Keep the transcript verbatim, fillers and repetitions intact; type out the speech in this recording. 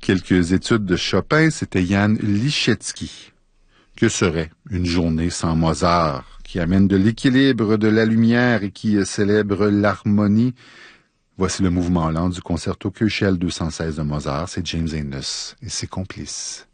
Quelques études de Chopin, c'était Jan Liszewski. Que serait une journée sans Mozart, qui amène de l'équilibre, de la lumière et qui célèbre l'harmonie? Voici le mouvement lent du concerto Köchel deux cent seize de Mozart, c'est James Innes et ses complices.